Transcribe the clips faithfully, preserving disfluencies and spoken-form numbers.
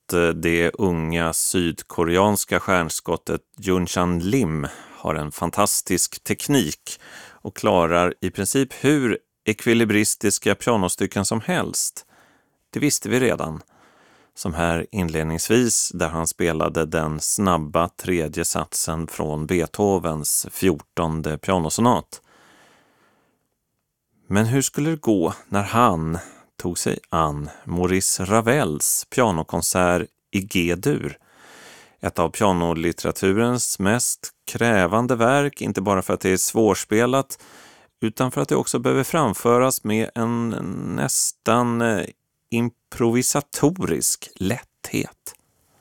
det unga sydkoreanska stjärnskottet Yoon Lim har en fantastisk teknik och klarar i princip hur ekvilibristiska pianostycken som helst. Det visste vi redan. Som här inledningsvis där han spelade den snabba tredje satsen från Beethovens fjortonde pianosonat. Men hur skulle det gå när han tog sig an Maurice Ravels pianokonsert i G-dur? Ett av pianolitteraturens mest krävande verk, inte bara för att det är svårspelat utan för att det också behöver framföras med en nästan improvisatorisk lätthet.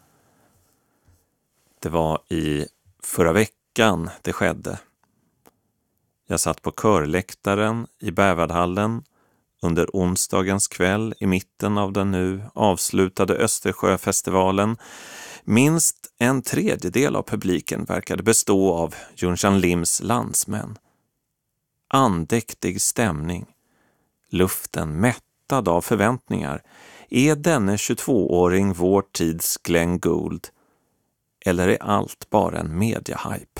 Det var i förra veckan det skedde. Jag satt på körläktaren i Bärvardhallen under onsdagens kväll i mitten av den nu avslutade Östersjöfestivalen. Minst en tredjedel av publiken verkade bestå av Yoon Lims landsmän. Andäktig stämning. Luften mättad av förväntningar. Är denne tjugotvååring vår tids Glenn Gould? Eller är allt bara en mediahype?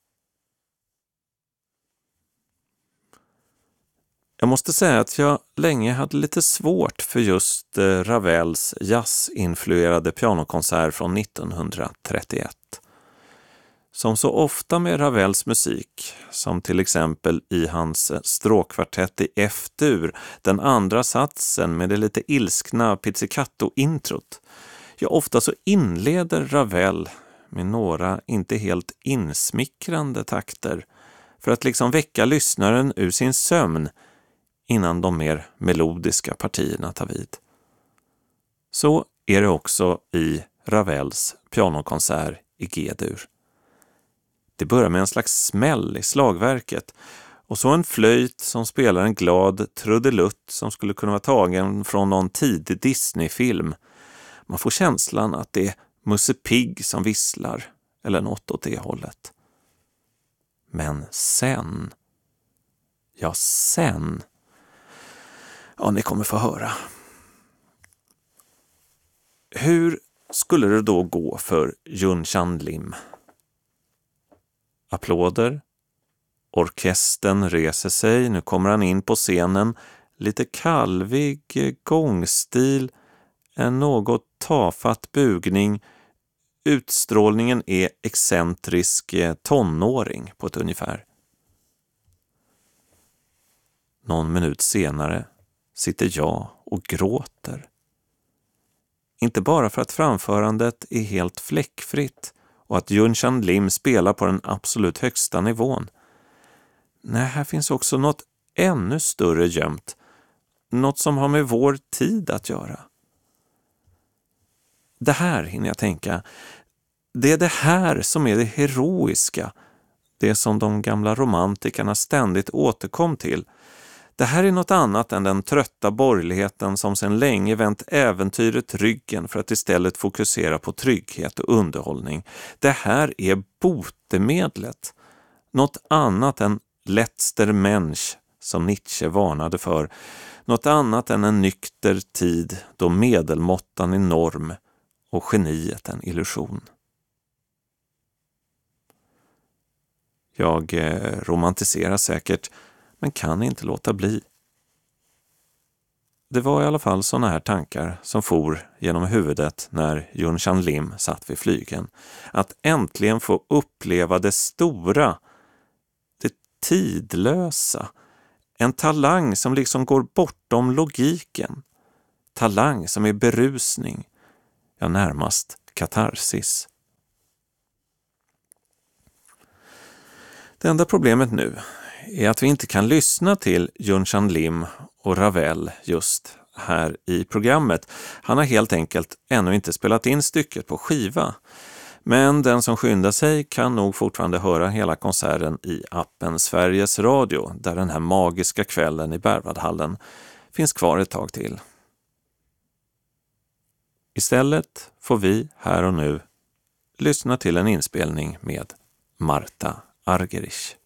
Jag måste säga att jag länge hade lite svårt för just Ravels jazzinfluerade pianokonsert från nittonhundratrettioett. Som så ofta med Ravels musik, som till exempel i hans stråkkvartett i F-dur, den andra satsen med det lite ilskna pizzicato-introt. Ja, ofta så inleder Ravel med några inte helt insmickrande takter för att liksom väcka lyssnaren ur sin sömn innan de mer melodiska partierna tar vid. Så är det också i Ravels pianokonsert i G-dur. Det börjar med en slags smäll i slagverket och så en flöjt som spelar en glad trudelutt som skulle kunna vara tagen från någon tidig Disney-film. Man får känslan att det är Musse Pigg som visslar eller något åt det hållet. Men sen, ja sen, ja ni kommer få höra. Hur skulle det då gå för Yoon Lim? Applåder. Orkestern reser sig. Nu kommer han in på scenen. Lite kalvig gångstil. En något tafatt bugning. Utstrålningen är excentrisk tonåring på ett ungefär. Någon minut senare sitter jag och gråter. Inte bara för att framförandet är helt fläckfritt och att Yoon Lim spelar på den absolut högsta nivån. Nej, här finns också något ännu större gömt. Något som har med vår tid att göra. Det här hinner jag tänka. Det är det här som är det heroiska. Det som de gamla romantikerna ständigt återkom till. Det här är något annat än den trötta borgerligheten som sedan länge vänt äventyret ryggen för att istället fokusera på trygghet och underhållning. Det här är botemedlet. Något annat än letzter Mensch som Nietzsche varnade för. Något annat än en nykter tid då medelmåttan är norm och geniet en illusion. Jag eh, romantiserar säkert, men kan inte låta bli. Det var i alla fall såna här tankar som for genom huvudet när Yoon Lim satt vid flygen. Att äntligen få uppleva det stora, det tidlösa. En talang som liksom går bortom logiken. Talang som är berusning. Ja, närmast katarsis. Det enda problemet nu är att vi inte kan lyssna till Yoon Lim och Ravel just här i programmet. Han har helt enkelt ännu inte spelat in stycket på skiva. Men den som skyndar sig kan nog fortfarande höra hela konserten i appen Sveriges Radio, där den här magiska kvällen i Bärvardhallen finns kvar ett tag till. Istället får vi här och nu lyssna till en inspelning med Marta Argerich.